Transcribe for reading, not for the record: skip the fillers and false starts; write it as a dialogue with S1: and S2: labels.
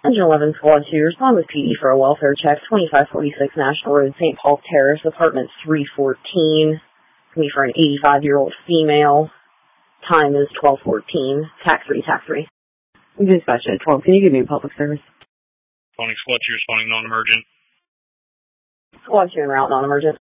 S1: Engine 11 Squad 2, respond with PD for a welfare check, 2546 National Road, St. Paul Terrace, apartment 314. It's going to be for an 85-year-old female. Time is 12:14. Tax 3, tax 3.
S2: Dispatch at 12. Can you give me a public service?
S3: Responding Squad 2, responding non-emergent.
S1: Squad 2 en route, non-emergent.